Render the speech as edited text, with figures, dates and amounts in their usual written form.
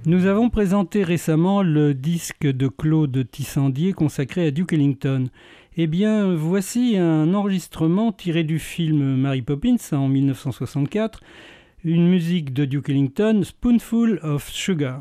Nous avons présenté récemment le disque de Claude Tissandier consacré à Duke Ellington. Eh bien, voici un enregistrement tiré du film Mary Poppins en 1964, une musique de Duke Ellington, Spoonful of Sugar.